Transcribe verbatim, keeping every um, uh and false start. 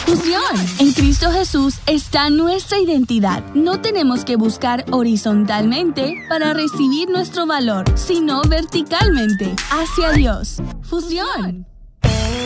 Fusión. En Cristo Jesús está nuestra identidad. No tenemos que buscar horizontalmente para recibir nuestro valor, sino verticalmente, hacia Dios. Fusión.